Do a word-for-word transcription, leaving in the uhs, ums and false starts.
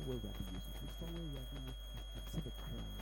freestyle we're rapping using freestyle we're rapping with a specific crowd